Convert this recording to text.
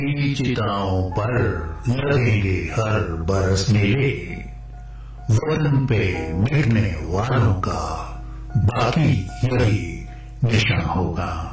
की चिताओं पर लगेंगे हर बरस मेले, वतन पे मिटने वालों का बाकी यही निशान होगा।